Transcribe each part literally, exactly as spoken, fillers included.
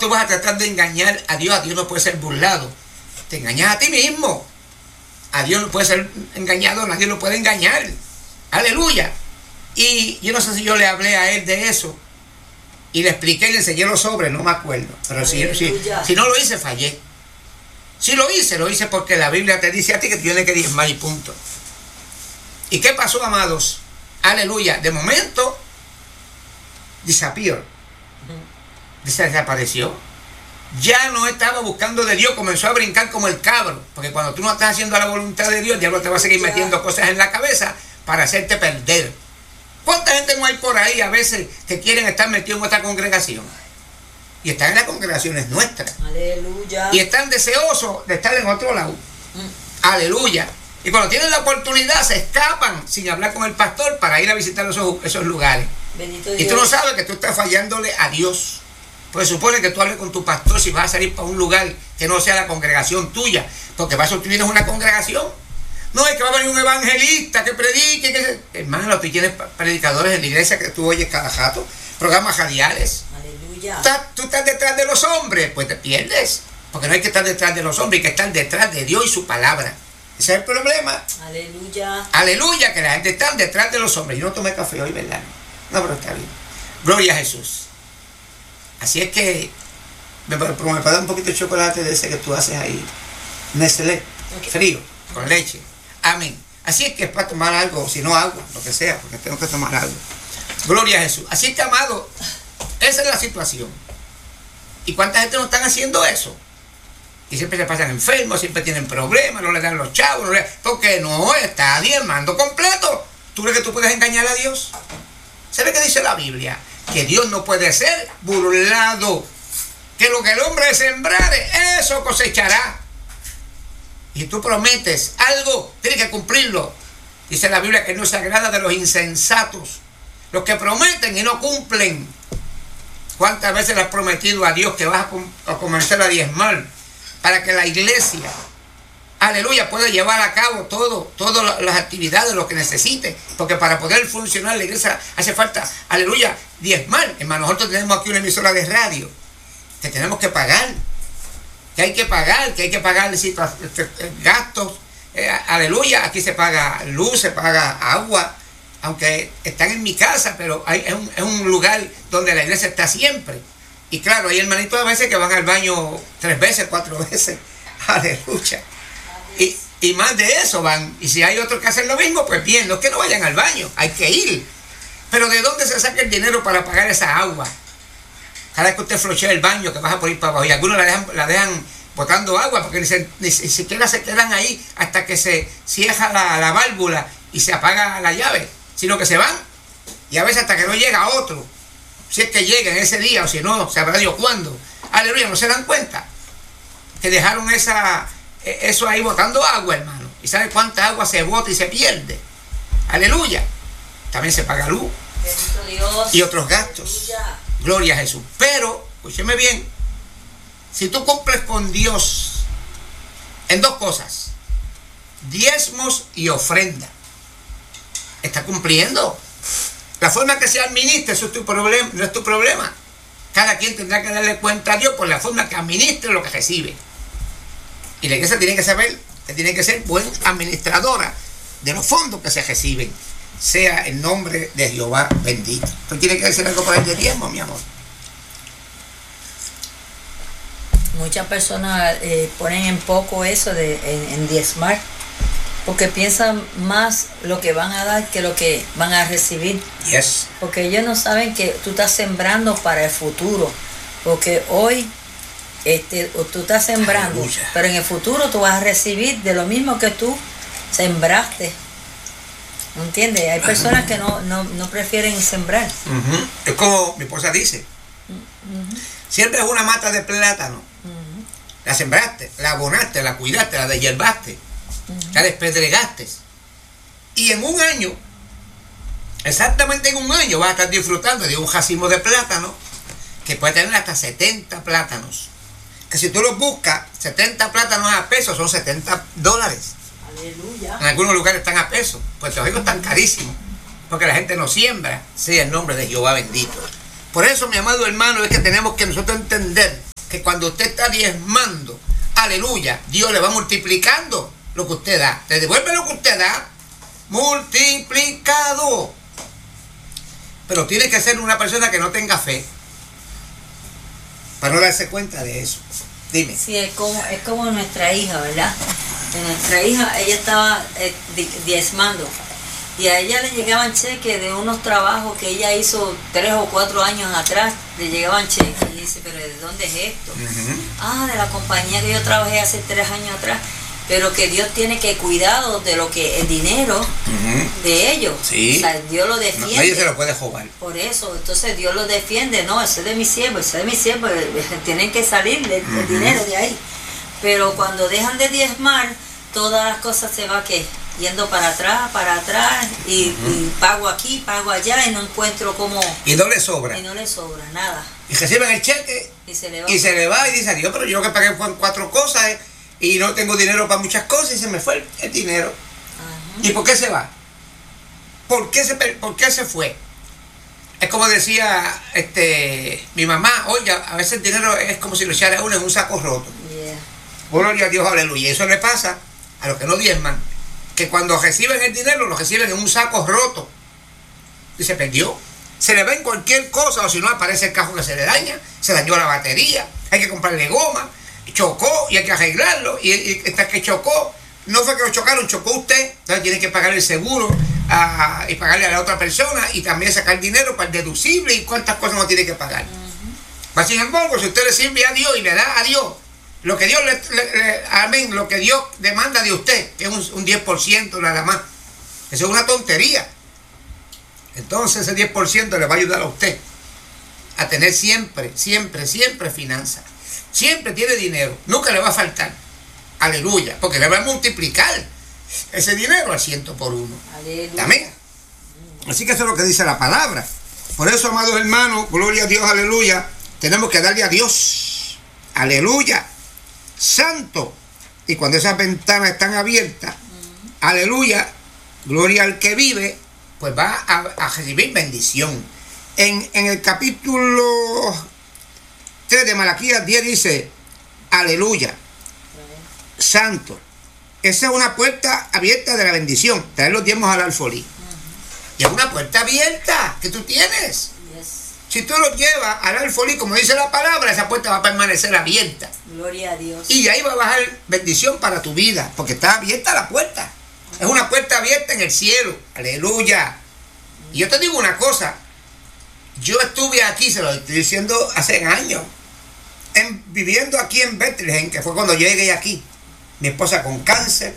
tú vas a tratar de engañar a Dios? A Dios no puede ser burlado. Te engañas a ti mismo. A Dios no puede ser engañado, nadie lo puede engañar. Aleluya. Y yo no sé si yo le hablé a él de eso y le expliqué y le enseñé los sobres, no me acuerdo. Pero si, si, si no lo hice, fallé. Si lo hice, lo hice porque la Biblia te dice a ti que tienes que diezmar y punto. ¿Y qué pasó, amados? Aleluya. De momento, disappear. Desapareció. Ya no estaba buscando de Dios, comenzó a brincar como el cabro. Porque cuando tú no estás haciendo la voluntad de Dios, el diablo te va a seguir metiendo cosas en la cabeza para hacerte perder. ¿Cuánta gente no hay por ahí a veces que quieren estar metidos en nuestra congregación? Y están en las congregaciones nuestras. Aleluya. Y están deseosos de estar en otro lado. Mm. Aleluya. Y cuando tienen la oportunidad se escapan sin hablar con el pastor para ir a visitar esos, esos lugares. Bendito Dios. Y tú no sabes que tú estás fallándole a Dios. Pues supone que tú hables con tu pastor si vas a salir para un lugar que no sea la congregación tuya. Porque para eso tú tienes una congregación. No es que va a venir un evangelista que predique. Que se... Hermano, tú tienes predicadores en la iglesia que tú oyes cada jato. Programas radiales. Aleluya. ¿Tú, tú estás detrás de los hombres, pues te pierdes. Porque no hay que estar detrás de los hombres, hay que estar detrás de Dios y su palabra. Ese es el problema. Aleluya. Aleluya, que la gente está detrás de los hombres. Yo no tomé café hoy, ¿verdad? No, pero está bien. Gloria a Jesús. Así es que me, me puede dar un poquito de chocolate de ese que tú haces ahí. Nestlé, okay. Frío, con leche. Amén. Así es que es para tomar algo, si no agua, lo que sea, porque tengo que tomar algo. Gloria a Jesús. Así es que, amado, esa es la situación. ¿Y cuánta gente no están haciendo eso? Y siempre se pasan enfermos, siempre tienen problemas, no le dan los chavos, no le... porque no está diezmando completo. ¿Tú crees que tú puedes engañar a Dios? ¿Sabe qué dice la Biblia? Que Dios no puede ser burlado. Que lo que el hombre sembrare, eso cosechará. Y tú prometes algo, tienes que cumplirlo. Dice la Biblia que no se agrada de los insensatos, los que prometen y no cumplen. ¿Cuántas veces le has prometido a Dios que vas a, a comenzar a diezmar para que la iglesia, aleluya, pueda llevar a cabo todo, todas las actividades, lo que necesite? Porque para poder funcionar la iglesia hace falta, aleluya, diezmar. Hermano, nosotros tenemos aquí una emisora de radio que tenemos que pagar, que hay que pagar, que hay que pagar gastos, eh, aleluya, aquí se paga luz, se paga agua, aunque están en mi casa, pero hay, es, un, es un lugar donde la iglesia está siempre. Y claro, hay hermanitos a veces que van al baño tres veces, cuatro veces, aleluya. Y, y más de eso van. Y si hay otros que hacen lo mismo, pues bien, no es que no vayan al baño, hay que ir. Pero ¿de dónde se saca el dinero para pagar esa agua? Cada vez que usted flochea el baño, que vas a por ir para abajo, y algunos la dejan, la dejan botando agua, porque ni, se, ni, ni siquiera se quedan ahí hasta que se cierra la, la válvula y se apaga la llave, sino que se van, y a veces hasta que no llega otro, si es que llega en ese día, o si no, sabrá Dios cuándo. Aleluya, no se dan cuenta que dejaron esa, eso ahí botando agua, hermano. ¿Y sabe cuánta agua se bota y se pierde? Aleluya. También se paga luz y otros gastos. Aleluya. Gloria a Jesús. Pero, escúcheme bien, si tú cumples con Dios en dos cosas, diezmos y ofrenda, está cumpliendo. La forma que se administre, eso es tu problema, no es tu problema. Cada quien tendrá que darle cuenta a Dios por la forma que administre lo que recibe. Y la iglesia tiene que saber que tiene que ser buena administradora de los fondos que se reciben. Sea el nombre de Jehová bendito. ¿Tú tienes que decir algo por el de diezmo, mi amor? Muchas personas eh, ponen en poco eso de en, en diezmar, porque piensan más lo que van a dar que lo que van a recibir. Yes. Porque ellos no saben que tú estás sembrando para el futuro. Porque hoy este, tú estás sembrando, aleluya, pero en el futuro tú vas a recibir de lo mismo que tú sembraste. ¿No entiendes? Hay personas que no, no, no prefieren sembrar. Uh-huh. Es como mi esposa dice. Uh-huh. Siempre es una mata de plátano. Uh-huh. La sembraste, la abonaste, la cuidaste, la deshiervaste, uh-huh, la despedregaste. Y en un año, exactamente en un año, vas a estar disfrutando de un racimo de plátano que puede tener hasta setenta plátanos. Que si tú los buscas, setenta plátanos a pesos son setenta dólares. Aleluya. En algunos lugares están a peso. Puerto Rico están carísimos, porque la gente no siembra. Sea el nombre de Jehová bendito. Por eso, mi amado hermano, es que tenemos que nosotros entender que cuando usted está diezmando, aleluya, Dios le va multiplicando lo que usted da. Le devuelve lo que usted da, multiplicado. Pero tiene que ser una persona que no tenga fe, para no darse cuenta de eso. Dime. Sí, es como, es como nuestra hija, ¿verdad? Que nuestra hija, ella estaba eh, diezmando. Y a ella le llegaban cheques de unos trabajos que ella hizo tres o cuatro años atrás, le llegaban cheques. Y dice, pero ¿de dónde es esto? Uh-huh. Ah, de la compañía que yo trabajé hace tres años atrás. Pero que Dios tiene que cuidado de lo que el dinero uh-huh. de ellos. Sí. O sea, Dios lo defiende. No, nadie se lo puede jugar. Por eso, entonces Dios lo defiende. No, ese es de mi siervo, ese es de mi siervo. Tienen que salir el, uh-huh. el dinero de ahí. Pero cuando dejan de diezmar, todas las cosas se va que yendo para atrás, para atrás, y, uh-huh. y pago aquí, pago allá, y no encuentro cómo... Y no le sobra. Y no le sobra, nada. Y reciben el cheque, y se le va, y, se le va, y dice, Dios, pero yo lo que pagué fueron cuatro cosas, eh, y no tengo dinero para muchas cosas, y se me fue el, el dinero. Uh-huh. ¿Y por qué se va? ¿Por qué se, por qué se fue? Es como decía este mi mamá, oye, a veces el dinero es como si lo echara uno en un saco roto. Yeah. Gloria a Dios, aleluya. Y eso le pasa a los que no diezman, que cuando reciben el dinero lo reciben en un saco roto y se perdió. Se le va en cualquier cosa, o si no aparece el carro que se le daña, se dañó la batería, hay que comprarle goma, chocó y hay que arreglarlo, y, y hasta que chocó, no fue que lo chocaron, chocó usted, entonces tiene que pagar el seguro a, y pagarle a la otra persona y también sacar dinero para el deducible y cuántas cosas no tiene que pagar. Uh-huh. Sin embargo, si usted le sirve a Dios y le da a Dios lo que Dios le, le, le, amén, lo que Dios demanda de usted, que es un, un diez por ciento nada más, eso es una tontería. Entonces ese diez por ciento le va a ayudar a usted a tener siempre, siempre, siempre finanzas. Siempre tiene dinero, nunca le va a faltar. Aleluya, porque le va a multiplicar ese dinero al ciento por uno. Aleluya. Amén. Así que eso es lo que dice la palabra. Por eso, amados hermanos, gloria a Dios, aleluya, tenemos que darle a Dios, aleluya, santo. Y cuando esas ventanas están abiertas, uh-huh. aleluya, gloria al que vive, pues va a, a recibir bendición. En, en el capítulo tres de Malaquías diez dice, aleluya, santo. Esa es una puerta abierta de la bendición, traer los diezmos al alfolí. Uh-huh. Y es una puerta abierta que tú tienes. Yes. Si tú los llevas al alfolí, como dice la palabra, esa puerta va a permanecer abierta. Gloria a Dios. Y de ahí va a bajar bendición para tu vida, porque está abierta la puerta. Uh-huh. Es una puerta abierta en el cielo. Aleluya. Uh-huh. Y yo te digo una cosa, yo estuve aquí, se lo estoy diciendo hace años, en, viviendo aquí en Bethlehem, que fue cuando yo llegué aquí. Mi esposa con cáncer,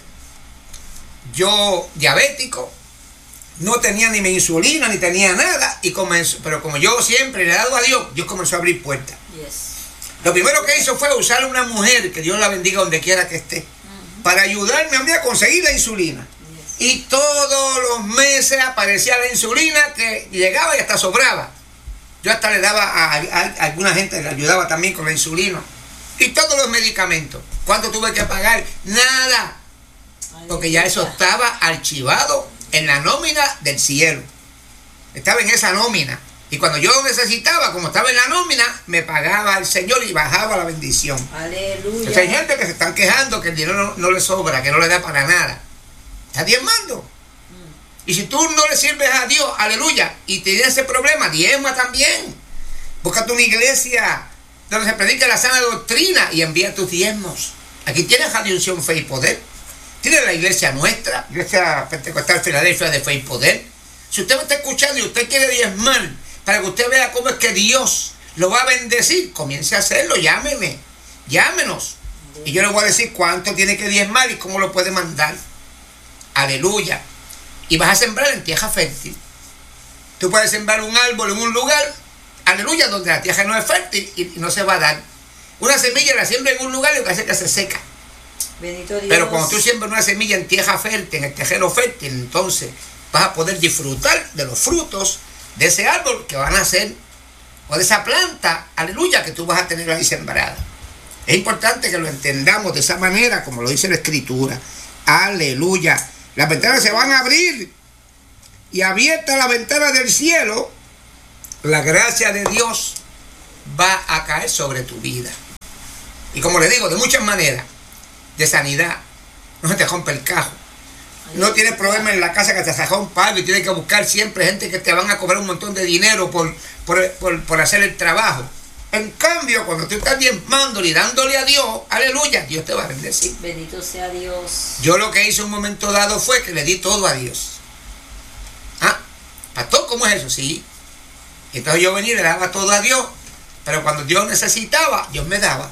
yo diabético, no tenía ni mi insulina, ni tenía nada, y comenzó, pero como yo siempre le he dado a Dios, Dios comenzó a abrir puertas. Yes. Lo primero que hizo fue usar a una mujer, que Dios la bendiga donde quiera que esté, uh-huh. para ayudarme a mí a conseguir la insulina. Yes. Y todos los meses aparecía la insulina que llegaba y hasta sobraba. Yo hasta le daba a, a, a alguna gente, le ayudaba también con la insulina. Y todos los medicamentos. ¿Cuánto tuve que pagar? Nada. Porque ya eso estaba archivado en la nómina del cielo. Estaba en esa nómina. Y cuando yo lo necesitaba, como estaba en la nómina, me pagaba el Señor y bajaba la bendición. Aleluya. Entonces hay gente que se están quejando que el dinero no, no le sobra, que no le da para nada. Está diezmando. Mm. Y si tú no le sirves a Dios, aleluya, y tienes ese problema, diezma también. Búscate una iglesia donde se predica la sana doctrina y envía tus diezmos. Aquí tienes Radio Unción, Fe y Poder. Tienes la iglesia nuestra, Iglesia Pentecostal Filadelfia de Fe y Poder. Si usted me está escuchando y usted quiere diezmar para que usted vea cómo es que Dios lo va a bendecir, comience a hacerlo, llámeme, llámenos. Y yo le voy a decir cuánto tiene que diezmar y cómo lo puede mandar. Aleluya. Y vas a sembrar en tierra fértil. Tú puedes sembrar un árbol en un lugar, aleluya, donde la tierra no es fértil y no se va a dar. Una semilla la siembra en un lugar y lo que hace es que se seca. Bendito Dios. Pero cuando tú siembras una semilla en tierra fértil, en el terreno fértil, entonces vas a poder disfrutar de los frutos de ese árbol que van a nacer, o de esa planta, aleluya, que tú vas a tener ahí sembrada. Es importante que lo entendamos de esa manera, como lo dice la Escritura. Aleluya. Las ventanas se van a abrir y abierta la ventana del cielo, la gracia de Dios va a caer sobre tu vida. Y como le digo, de muchas maneras. De sanidad. No se te rompe el cajo. No tienes problemas en la casa que te sacó un pago y tienes que buscar siempre gente que te van a cobrar un montón de dinero por, por, por, por hacer el trabajo. En cambio, cuando tú estás diezmándole y dándole a Dios, aleluya, Dios te va a bendecir. Bendito sea Dios. Yo lo que hice en un momento dado fue que le di todo a Dios. Ah, pastor, ¿cómo es eso? Sí. Entonces yo venía y le daba todo a Dios, pero cuando Dios necesitaba, Dios me daba.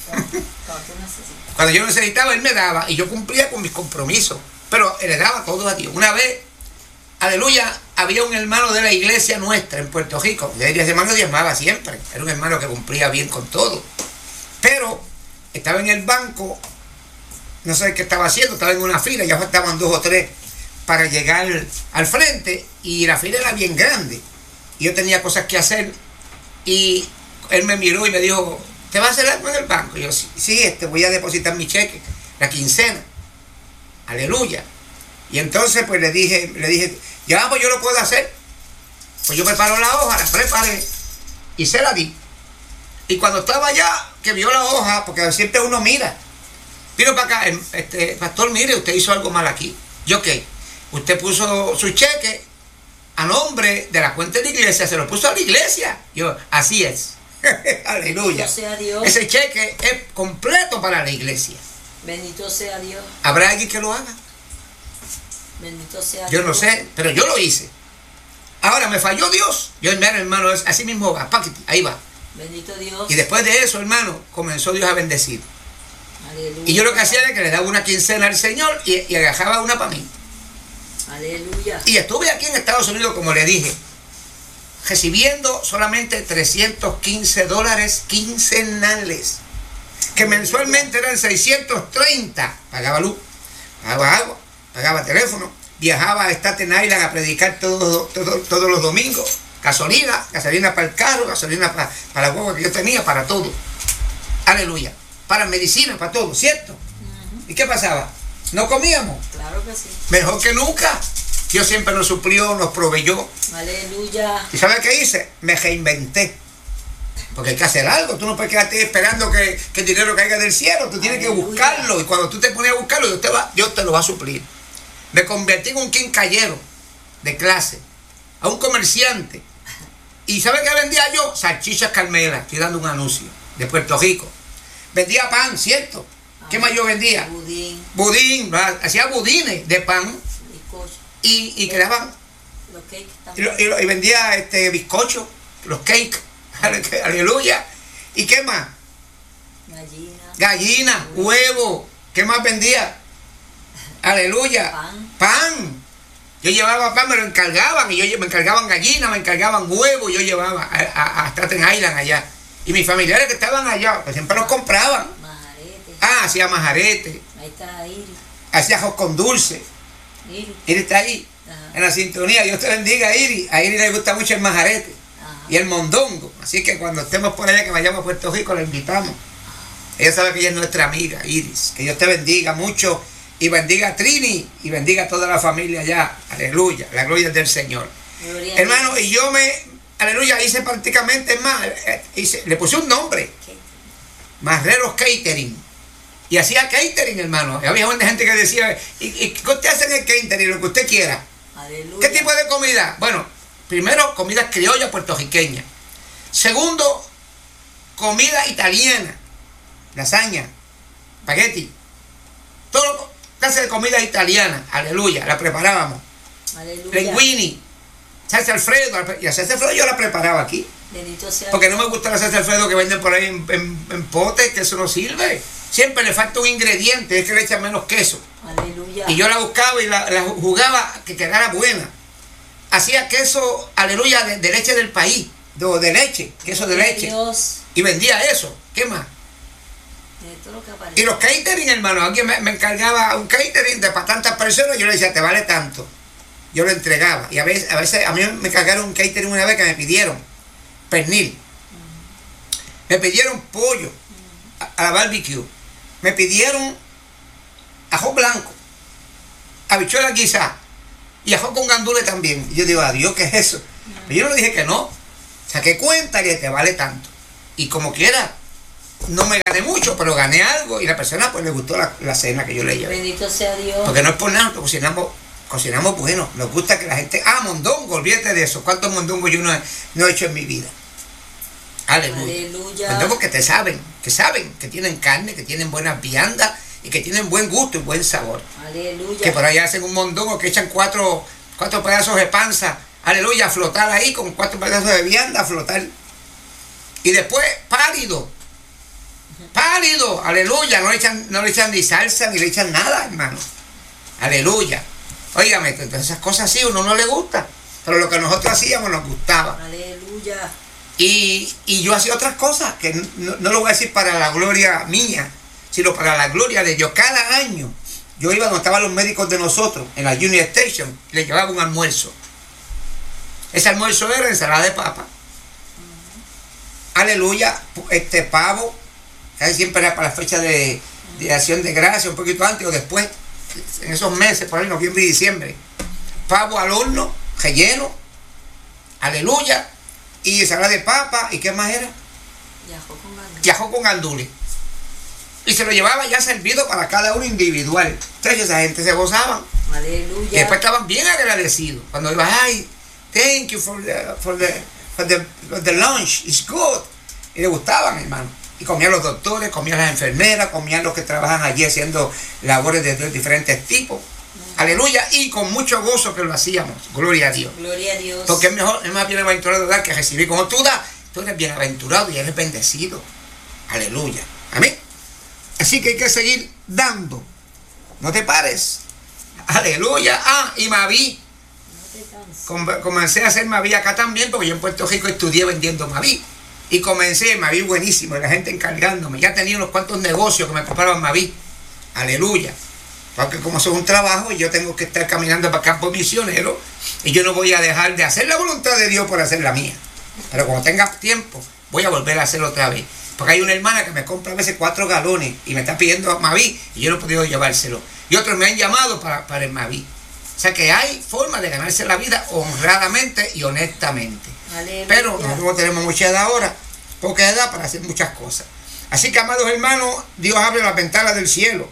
Cuando yo necesitaba, Él me daba y yo cumplía con mis compromisos, pero le daba todo a Dios. Una vez, aleluya, había un hermano de la iglesia nuestra en Puerto Rico. Ese hermano diezmaba siempre, era un hermano que cumplía bien con todo, pero estaba en el banco, no sé qué estaba haciendo, estaba en una fila, ya faltaban dos o tres para llegar al frente y la fila era bien grande y yo tenía cosas que hacer y él me miró y me dijo, ¿te vas a hacer algo en el banco? Y yo, sí, sí, este, voy a depositar mi cheque, la quincena. Aleluya. Y entonces pues le dije, le dije, ya pues yo lo puedo hacer. Pues yo preparo la hoja, la preparé y se la di. Y cuando estaba allá, que vio la hoja, porque siempre uno mira, vino para acá, este, pastor, mire, usted hizo algo mal aquí. ¿Yo qué? Usted puso su cheque a nombre de la cuenta de la iglesia, se lo puso a la iglesia. Yo, así es. Aleluya. Bendito sea Dios. Ese cheque es completo para la iglesia. Bendito sea Dios. ¿Habrá alguien que lo haga? Bendito sea Yo Dios. no sé, pero yo lo hice. Ahora me falló Dios. Yo, hermano, hermano, así mismo va, ahí va. Bendito Dios. Y después de eso, hermano, comenzó Dios a bendecir. Aleluya. Y yo lo que hacía era que le daba una quincena al Señor y, y agajaba una para mí. Aleluya. Y estuve aquí en Estados Unidos, como le dije, recibiendo solamente trescientos quince dólares quincenales, que mensualmente eran seiscientos treinta. Pagaba luz, pagaba agua, pagaba teléfono, viajaba a Staten Island a predicar todo, todo, todos los domingos, gasolina, gasolina para el carro, gasolina para, para la guagua que yo tenía, para todo. Aleluya. Para medicina, para todo, ¿cierto? Uh-huh. ¿Y qué pasaba? ¿No comíamos? Claro que sí. Mejor que nunca. Dios siempre nos suplió, nos proveyó. Aleluya. ¿Y sabes qué hice? Me reinventé. Porque hay que hacer algo. Tú no puedes quedarte esperando que, que el dinero caiga del cielo. Tú tienes Aleluya. Que buscarlo. Y cuando tú te pones a buscarlo, Dios te, va, Dios te lo va a suplir. Me convertí en un quincallero de clase. A un comerciante. ¿Y sabes qué vendía yo? Salchichas Carmela. Estoy dando un anuncio. De Puerto Rico. Vendía pan, ¿cierto? Ah, ¿qué más yo vendía? Budín. Budín. Hacía budines de pan. Y, y quedaban los cakes y, lo, y, lo, y vendía este bizcocho, los cakes, aleluya. ¿Y qué más? Gallina, gallina, huevo. ¿Qué más vendía? Aleluya. Pan. Pan. Yo llevaba pan, me lo encargaban y yo me encargaban gallina, me encargaban huevo, yo llevaba a, a, a Staten Island allá. Y mis familiares que estaban allá, pues siempre los compraban. Majarete. Ah, hacía majarete. Ahí está Iris. Hacía arroz con dulce. Iris. Iris está ahí, ajá, en la sintonía. Dios te bendiga, a Iris. A Iris le gusta mucho el majarete, ajá, y el mondongo. Así que cuando estemos por allá, que vayamos a Puerto Rico, la invitamos. Ella sabe que ella es nuestra amiga, Iris. Que Dios te bendiga mucho y bendiga a Trini y bendiga a toda la familia allá. Aleluya, la gloria es del Señor. Gloria hermano, y yo me, aleluya, hice prácticamente más, hice, le puse un nombre. Marreros Catering. Y hacía catering, hermano. Había gente que decía, ¿y, y qué usted hace en el catering? Lo que usted quiera. Aleluya. ¿Qué tipo de comida? Bueno, primero, comida criolla puertorriqueña. Segundo, comida italiana. Lasaña, espagueti. Todo clase de comida italiana. Aleluya, la preparábamos. Aleluya. Linguini, salsa Alfredo. Y la salsa Alfredo yo la preparaba aquí. Bendito sea. Porque no me gusta la salsa Alfredo que venden por ahí en, en, en potes, que eso no sirve. Siempre le falta un ingrediente, es que le echan menos queso. Aleluya. Y yo la buscaba y la, la jugaba que quedara buena. Hacía queso, aleluya, de, de leche del país. De, de leche, queso de leche. Dios. Y vendía eso. ¿Qué más? De todo lo que aparece. Y los catering, hermano. Alguien me, me encargaba un catering de para tantas personas. Yo le decía, te vale tanto. Yo lo entregaba. Y a veces, a veces a mí me encargaron un catering una vez que me pidieron pernil. Uh-huh. Me pidieron pollo, uh-huh, a, a la barbecue. Me pidieron ajo blanco, habichuela guisada y ajo con gandules también. Y yo digo, adiós, ¿qué es eso? Uh-huh. Pero yo no le dije que no. Saqué cuenta y te vale tanto. Y como quiera, no me gané mucho, pero gané algo y la persona pues le gustó la, la cena que yo le llevé. Bendito sea Dios. Porque no es por nada, cocinamos, cocinamos bueno. Nos gusta que la gente... Ah, mondongo, olvídate de eso. ¿Cuántos mondongos yo no he, no he hecho en mi vida? Aleluya. Aleluya. Mondongos que te saben, que saben, que tienen carne, que tienen buenas viandas y que tienen buen gusto y buen sabor. Aleluya. Que por ahí hacen un mondongo que echan cuatro, cuatro pedazos de panza, aleluya, a flotar ahí con cuatro pedazos de vianda a flotar. Y después, pálido. Pálido, aleluya, no le echan, no le echan ni salsa ni le echan nada, hermano. Aleluya. Óigame, entonces esas cosas así a uno no le gusta, pero lo que nosotros hacíamos nos gustaba. Aleluya. Y, y yo hacía otras cosas que no, no lo voy a decir para la gloria mía, sino para la gloria de Dios. Cada año yo iba donde estaban los médicos de nosotros, en la Union Station, y les llevaba un almuerzo. Ese almuerzo era ensalada de papa. Uh-huh. Aleluya, este pavo. Casi siempre era para la fecha de, de acción de gracia, un poquito antes o después, en esos meses, por ahí, noviembre y diciembre. Pavo al horno, relleno, aleluya, y ensalada de papa, ¿y qué más era? Yajó con gandules. Yajó con gandules. Y se lo llevaba ya servido para cada uno individual. Entonces esa gente se gozaban. Aleluya. Y después estaban bien agradecidos. Cuando iba, ay, thank you for the, for the, for the, for the lunch, it's good. Y le gustaban, hermano. Y comían los doctores, comían las enfermeras, comían los que trabajan allí haciendo labores de, de diferentes tipos. Mm. Aleluya. Y con mucho gozo que lo hacíamos. Gloria a Dios. Gloria a Dios. Porque es mejor, es más bienaventurado dar que recibir. Como tú das, tú eres bienaventurado y eres bendecido. Aleluya. Amén. Así que hay que seguir dando. No te pares. Aleluya. Ah, y Maví. No te canses. Comencé a hacer Maví acá también, porque yo en Puerto Rico estudié vendiendo Maví. Y comencé, Maví buenísimo, y la gente encargándome. Ya tenía unos cuantos negocios que me compraban Maví. Aleluya. Porque como eso es un trabajo, y yo tengo que estar caminando para campo misionero, y yo no voy a dejar de hacer la voluntad de Dios por hacer la mía. Pero cuando tenga tiempo, voy a volver a hacerlo otra vez. Porque hay una hermana que me compra a veces cuatro galones y me está pidiendo Maví, y yo no he podido llevárselo. Y otros me han llamado para, para el Maví. O sea que hay forma de ganarse la vida honradamente y honestamente. Aleluya. Pero nosotros no tenemos mucha edad ahora, poca edad para hacer muchas cosas. Así que, amados hermanos, Dios abre las ventanas del cielo.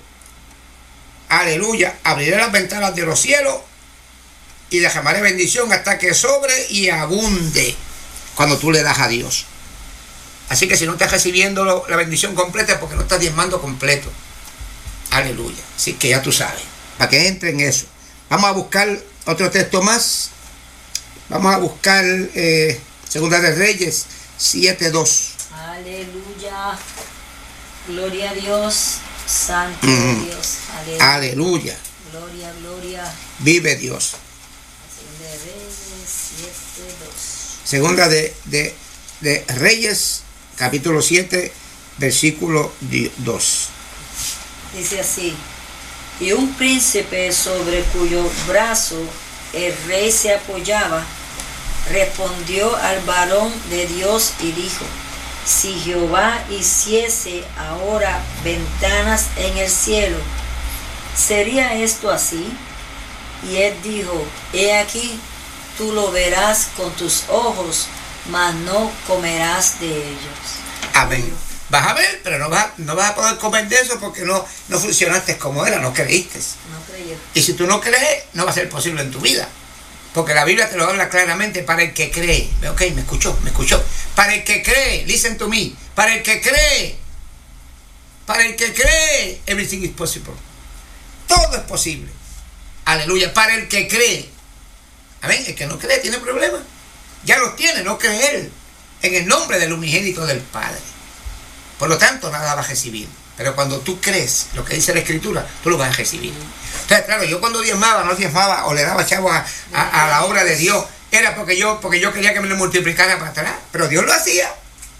Aleluya. Abriré las ventanas de los cielos y derramaré bendición hasta que sobre y abunde cuando tú le das a Dios. Así que si no estás recibiendo lo, la bendición completa es porque no estás diezmando completo. Aleluya. Así que ya tú sabes, para que entre en eso. Vamos a buscar otro texto más. Vamos a buscar eh, Segunda de Reyes siete dos. Aleluya. Gloria a Dios. Santo mm. Dios. Aleluya. Aleluya. Gloria, gloria. Vive Dios. Segunda de Reyes siete dos. Segunda de, de, de Reyes, capítulo siete, versículo dos. Dice así. Y un príncipe sobre cuyo brazo el rey se apoyaba, respondió al varón de Dios y dijo: si Jehová hiciese ahora ventanas en el cielo, ¿sería esto así? Y él dijo: he aquí, tú lo verás con tus ojos, mas no comerás de ellos. Amén. Vas a ver, pero no vas, no vas a poder comer de eso porque no, no funcionaste como era, no creíste. No creyó. Y si tú no crees, no va a ser posible en tu vida. Porque la Biblia te lo habla claramente para el que cree. Ok, me escuchó, me escuchó. Para el que cree, listen to me. Para el que cree, para el que cree, everything is possible. Todo es posible. Aleluya. Para el que cree. Amén. El que no cree tiene problemas. Ya los tiene, no creer. En el nombre del unigénito del Padre. Por lo tanto, nada va a recibir. Pero cuando tú crees lo que dice la Escritura, tú lo vas a recibir. Entonces, claro, yo cuando diezmaba, no diezmaba o le daba chavo a, a, a la obra de Dios, era porque yo, porque yo quería que me lo multiplicara para atrás. Pero Dios lo hacía.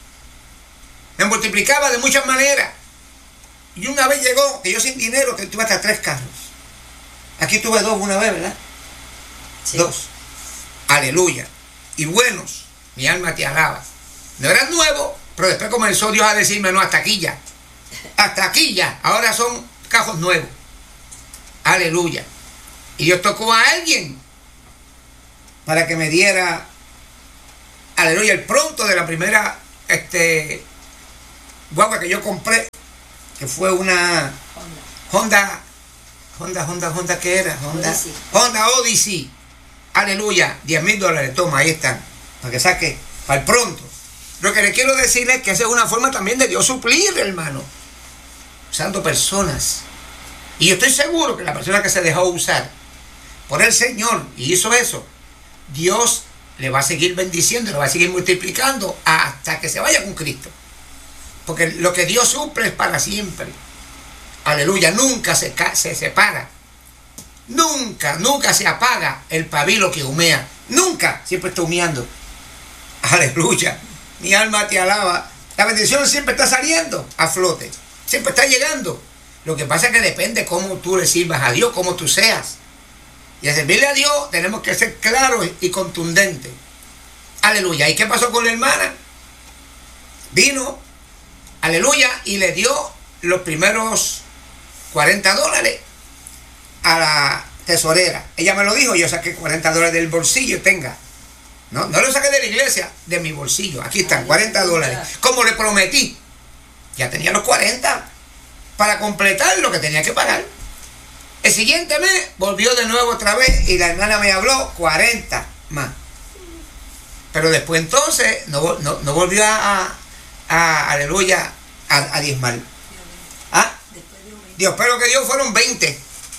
Me multiplicaba de muchas maneras. Y una vez llegó, que yo sin dinero, que tuve hasta tres carros. Aquí tuve dos una vez, ¿verdad? Sí. Dos. Aleluya. Y buenos. Mi alma te alaba. No eran nuevos, pero después comenzó Dios a decirme: no, hasta aquí ya. Hasta aquí ya. Ahora son cajos nuevos. Aleluya. Y Dios tocó a alguien para que me diera, aleluya, el pronto de la primera este, guagua que yo compré, que fue una Honda, Honda, Honda, Honda, ¿qué era? Honda Odyssey. Honda Odyssey. Aleluya, diez mil dólares, toma, ahí están, para que saque, para el pronto. Lo que le quiero decir es que esa es una forma también de Dios suplir, hermano, usando personas. Y yo estoy seguro que la persona que se dejó usar por el Señor y hizo eso, Dios le va a seguir bendiciendo, le va a seguir multiplicando hasta que se vaya con Cristo. Porque lo que Dios suple es para siempre. Aleluya, nunca se, se separa. Nunca, nunca se apaga el pabilo que humea. Nunca, siempre está humeando. Aleluya, mi alma te alaba. La bendición siempre está saliendo a flote, siempre está llegando. Lo que pasa es que depende cómo tú le sirvas a Dios, cómo tú seas. Y a servirle a Dios tenemos que ser claros y contundentes. Aleluya. ¿Y qué pasó con la hermana? Vino, aleluya, y le dio los primeros cuarenta dólares a la tesorera. Ella me lo dijo, yo saqué cuarenta dólares del bolsillo, tenga. No, no lo saqué de la iglesia, de mi bolsillo. Aquí están, cuarenta dólares. Como le prometí, ya tenía los cuarenta para completar lo que tenía que pagar. El siguiente mes volvió de nuevo otra vez y la hermana me habló cuarenta más. Pero después entonces no, no, no volvió a, a, a aleluya, a, a diezmar. ¿Ah? Dios, pero que dio fueron veinte.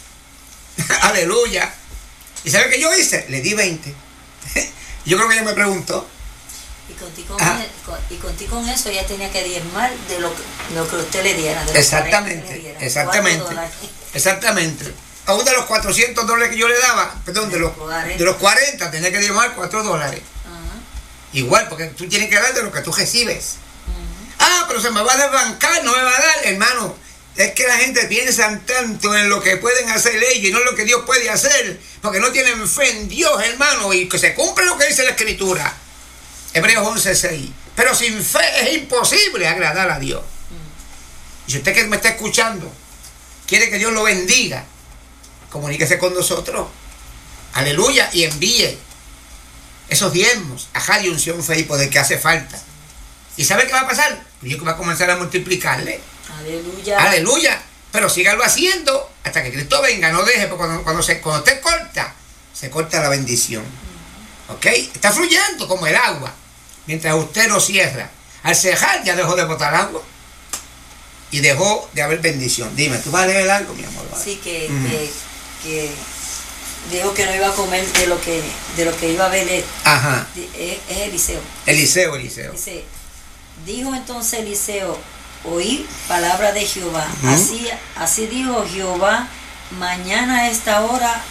Aleluya. ¿Y sabe qué yo hice? Le di veinte. Yo creo que ella me preguntó. Y contigo, con, el, con, y contigo con eso ella tenía que diezmar de lo que, lo que usted le diera. De exactamente, le diera. exactamente. Exactamente. Aún de los cuatrocientos dólares que yo le daba, perdón, de los, de los cuarenta tenía que diezmar cuatro dólares. Uh-huh. Igual, porque tú tienes que dar de lo que tú recibes. Uh-huh. Ah, pero se me va a desbancar, no me va a dar, hermano. Es que la gente piensa tanto en lo que pueden hacer ellos y no en lo que Dios puede hacer, porque no tienen fe en Dios, hermano, y que se cumple lo que dice la Escritura. Hebreos once seis. Pero sin fe es imposible agradar a Dios. Uh-huh. Y si usted que me está escuchando quiere que Dios lo bendiga, comuníquese con nosotros. Aleluya. Y envíe esos diezmos a Radio Unción Fe y Poder que hace falta. ¿Y sabe qué va a pasar? Dios va a comenzar a multiplicarle. Aleluya. Aleluya. Pero sígalo haciendo hasta que Cristo venga. No deje, porque cuando, cuando, se, cuando usted corta, se corta la bendición. ¿Ok? Está fluyendo como el agua. Mientras usted lo cierra. Al cerrar ya dejó de botar agua. Y dejó de haber bendición. Dime, ¿tú vas a leer algo, mi amor? ¿Vale? Sí, que, mm. que, que dijo que no iba a comer de lo que de lo que iba a ver. Ajá. Es, es Eliseo. Eliseo, Eliseo. Dice, dijo entonces Eliseo, oí palabra de Jehová. Uh-huh. Así, así dijo Jehová, mañana a esta hora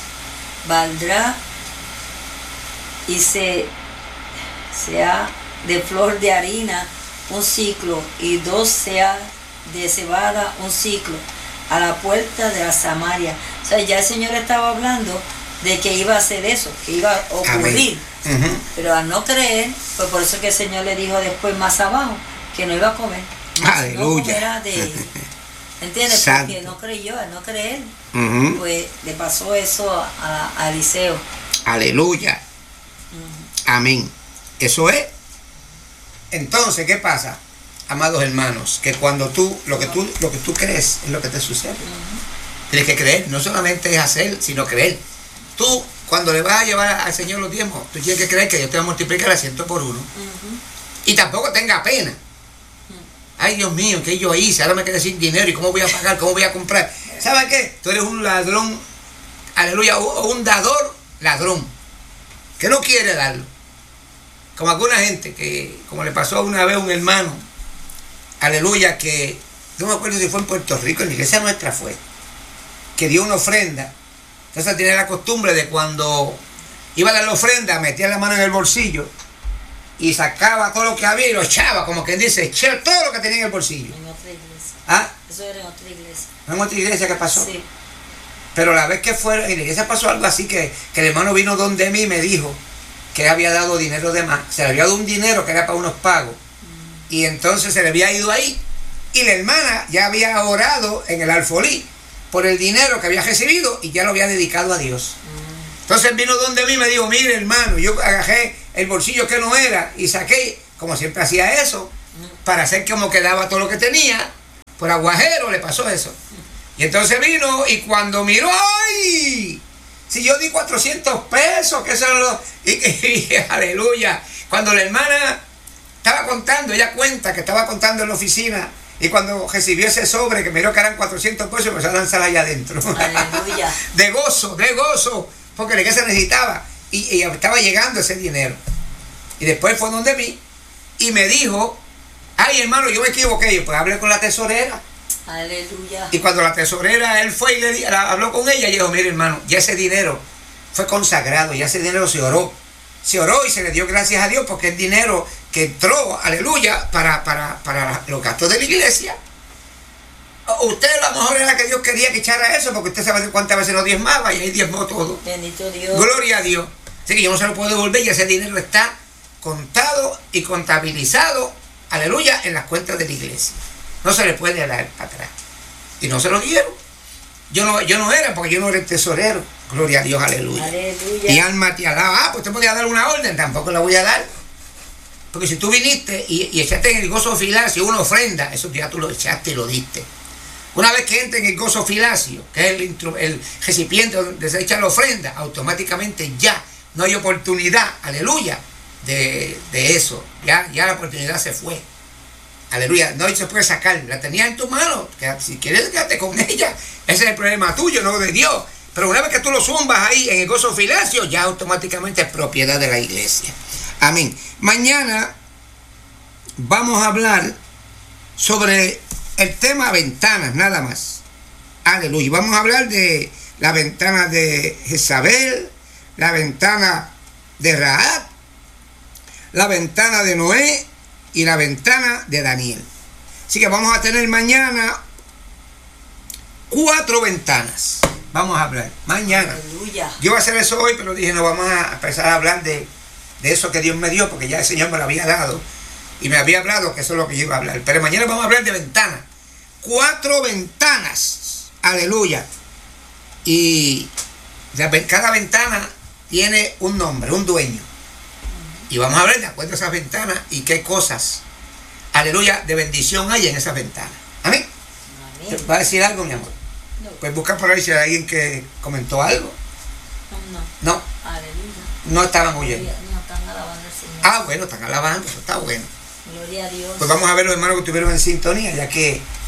valdrá y se sea de flor de harina un ciclo y dos sea de cebada un ciclo a la puerta de la Samaria. O sea, ya el Señor estaba hablando de que iba a hacer eso, que iba a ocurrir. Uh-huh. Pero al no creer, pues por eso que el Señor le dijo después más abajo que no iba a comer. Aleluya. No de, ¿entiendes? Santo. Porque no creyó, al no creer, uh-huh. pues le pasó eso a, a Eliseo. Aleluya. Uh-huh. Amén. Eso es. Entonces, ¿qué pasa? Amados hermanos, que cuando tú, lo que tú, lo que tú crees es lo que te sucede. Uh-huh. Tienes que creer, no solamente es hacer, sino creer. Tú, cuando le vas a llevar al Señor los diezmos, tú tienes que creer que Dios te va a multiplicar a ciento por uno. Uh-huh. Y tampoco tenga pena. Uh-huh. Ay, Dios mío, ¿qué yo hice? Ahora me quedé sin dinero, ¿y cómo voy a pagar? ¿Cómo voy a comprar? ¿Sabes qué? Tú eres un ladrón, aleluya, o un dador ladrón, que no quiere darlo. Como alguna gente que, como le pasó una vez a un hermano, aleluya, que no me acuerdo si fue en Puerto Rico, en la iglesia nuestra fue, que dio una ofrenda. Entonces tiene la costumbre de cuando iba a dar la ofrenda, metía la mano en el bolsillo y sacaba todo lo que había y lo echaba, como quien dice, echaba todo lo que tenía en el bolsillo. En otra iglesia. ¿Ah? Eso era en otra iglesia. ¿En otra iglesia qué pasó? Sí. Pero la vez que fue, en la iglesia pasó algo así que, que el hermano vino donde mí y me dijo que había dado dinero de más. Se le había dado un dinero que era para unos pagos. Mm. Y entonces se le había ido ahí. Y la hermana ya había orado en el alfolí por el dinero que había recibido y ya lo había dedicado a Dios. Mm. Entonces vino donde mí y me dijo, mire hermano, yo agarré el bolsillo que no era y saqué, como siempre hacía eso, mm. para hacer como que daba todo lo que tenía. Por aguajero le pasó eso. Y entonces vino y cuando miró, ¡ay! Si yo di cuatrocientos pesos, que son los... Y, y, y, aleluya. Cuando la hermana estaba contando, ella cuenta que estaba contando en la oficina, y cuando recibió ese sobre, que miró que eran cuatrocientos pesos, empezó a lanzar allá adentro. Aleluya. De gozo, de gozo, porque la iglesia necesitaba. Y, y estaba llegando ese dinero. Y después fue donde mí y me dijo, ay hermano, yo me equivoqué. Yo pues hablé con la tesorera. Aleluya. Y cuando la tesorera, él fue y le di, la, habló con ella y dijo, mire hermano, ya ese dinero fue consagrado, ya ese dinero se oró. Se oró y se le dio gracias a Dios porque es dinero que entró, aleluya, para, para, para los gastos de la iglesia. Usted a lo mejor era que Dios quería que echara eso, porque usted sabe cuántas veces lo diezmaba y ahí diezmó todo. Bendito Dios. Gloria a Dios. Así que yo no se lo puedo devolver y ese dinero está contado y contabilizado, aleluya, en las cuentas de la iglesia. No se le puede dar para atrás. Y no se lo dieron. Yo no, yo no era, porque yo no era el tesorero. Gloria a Dios, aleluya. Aleluya. Y alma te alaba. Ah, pues te podía dar una orden, tampoco la voy a dar. Porque si tú viniste y, y echaste en el gozo filacio una ofrenda, eso ya tú lo echaste y lo diste. Una vez que entre en el gozo filacio, que es el, el recipiente donde se echa la ofrenda, automáticamente ya no hay oportunidad, aleluya, de, de eso. Ya, ya la oportunidad se fue. Aleluya, no se puede sacar, la tenías en tu mano, que si quieres quédate con ella, ese es el problema tuyo, no de Dios. Pero una vez que tú lo zumbas ahí en el gozo filacio, ya automáticamente es propiedad de la iglesia. Amén. Mañana vamos a hablar sobre el tema ventanas, nada más. Aleluya. Vamos a hablar de la ventana de Jezabel, la ventana de Rahab, la ventana de Noé y la ventana de Daniel. Así que vamos a tener mañana cuatro ventanas. Vamos a hablar mañana. Aleluya. Yo iba a hacer eso hoy, pero dije, no, vamos a empezar a hablar de, de eso que Dios me dio, porque ya el Señor me lo había dado. Y me había hablado que eso es lo que yo iba a hablar. Pero mañana vamos a hablar de ventanas. Cuatro ventanas. Aleluya. Y cada ventana tiene un nombre, un dueño. Y vamos a ver de acuerdo a esas ventanas y qué cosas, aleluya, de bendición hay en esas ventanas. Amén. Amén. ¿Va a decir algo, mi amor? No. Pues busca por ahí si hay alguien que comentó algo. No. No. Aleluya. No estaban oyendo. No, están alabando al Señor. Ah, bueno, están alabando, eso está bueno. Gloria a Dios. Pues vamos a ver los hermanos que estuvieron en sintonía, ya que